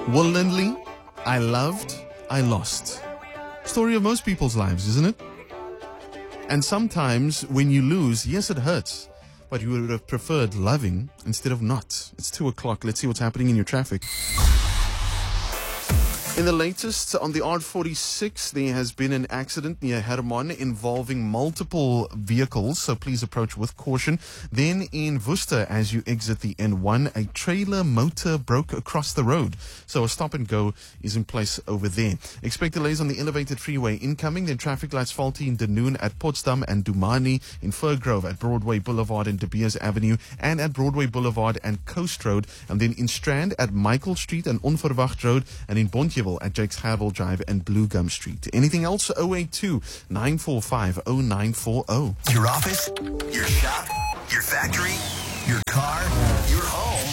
Willingly, I loved, I lost. Story of most people's lives, isn't it? And sometimes when you lose, yes, it hurts, but you would have preferred loving instead of not. It's 2 o'clock. Let's see what's happening in your traffic. In the latest, on the R46, there has been an accident near Hermon involving multiple vehicles, so please approach with caution. Then in Worcester, as you exit the N1, a trailer motor broke across the road, so a stop and go is in place over there. Expect delays on the elevated freeway incoming, then traffic lights faulty in Dunoon at Potsdam and Dumani, in Furgrove at Broadway Boulevard and De Beers Avenue, and at Broadway Boulevard and Coast Road, and then in Strand at Michael Street and Onverwacht Road, and in Bontjewel at Jakes Gerwel Drive and Blue Gum Street. Anything else? 082-945-0940. Your office, your shop, your factory, your car, your home.